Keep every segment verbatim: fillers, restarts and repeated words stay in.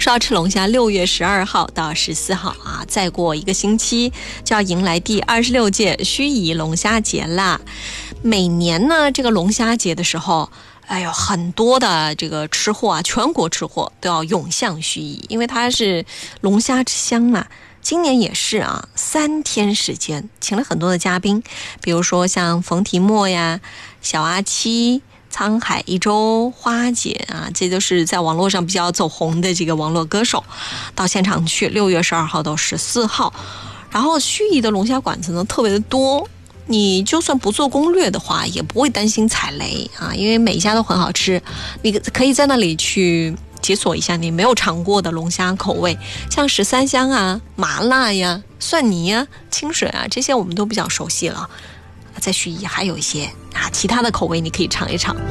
说到吃龙虾，六月十二号到十四号啊，再过一个星期就要迎来第二十六届盱眙龙虾节啦。每年呢，这个龙虾节的时候，哎呦，很多的这个吃货啊，全国吃货都要涌向盱眙，因为它是龙虾之乡嘛。今年也是啊，三天时间，请了很多的嘉宾，比如说像冯提莫呀、小阿七、沧海一周、花姐啊，这都是在网络上比较走红的这个网络歌手，到现场去。六月十二号到十四号，然后盱眙的龙虾馆子呢特别的多。你就算不做攻略的话，也不会担心踩雷啊，因为每一家都很好吃，你可以在那里去解锁一下你没有尝过的龙虾口味，像十三香啊、麻辣呀、蒜泥啊、清水啊，这些我们都比较熟悉了。在盱眙还有一些啊其他的口味你可以尝一尝。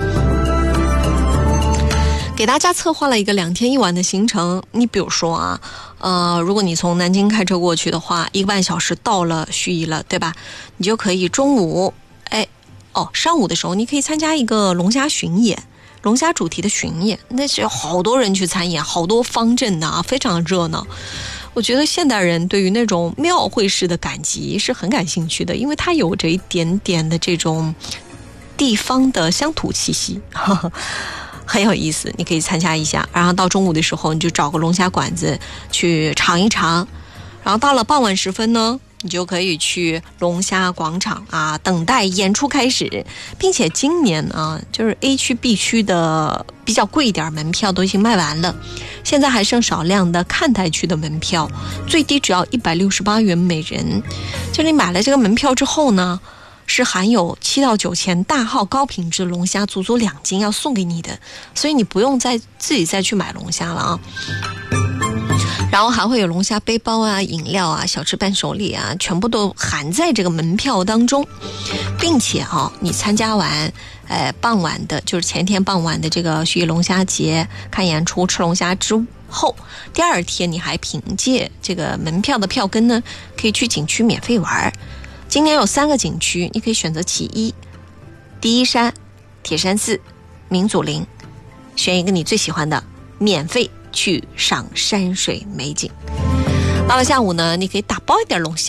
给大家策划了一个两天一晚的行程，你比如说啊，呃，如果你从南京开车过去的话，一个半小时到了盱眙了，对吧？你就可以中午，哎，哦，上午的时候你可以参加一个龙虾巡演，龙虾主题的巡演，那是有好多人去参演，好多方阵的啊，非常热闹。我觉得现代人对于那种庙会式的赶集是很感兴趣的，因为它有着一点点的这种地方的乡土气息。呵呵，很有意思，你可以参加一下。然后到中午的时候，你就找个龙虾馆子去尝一尝。然后到了傍晚时分呢，你就可以去龙虾广场啊，等待演出开始。并且今年啊，就是 A 区 B 区的比较贵一点门票都已经卖完了，现在还剩少量的看台区的门票，最低只要一百六十八元每人。就你买了这个门票之后呢，是含有七到九钱大号高品质龙虾，足足两斤要送给你的，所以你不用再自己再去买龙虾了啊。然后还会有龙虾背包啊、饮料啊、小吃伴手礼啊，全部都含在这个门票当中。并且啊，你参加完呃傍晚的，就是前天傍晚的这个盱眙龙虾节看演出吃龙虾之后，第二天你还凭借这个门票的票根呢，可以去景区免费玩。今年有三个景区，你可以选择其一：第一山、铁山寺、明祖陵，选一个你最喜欢的，免费去赏山水美景。到了下午呢，你可以打包一点龙虾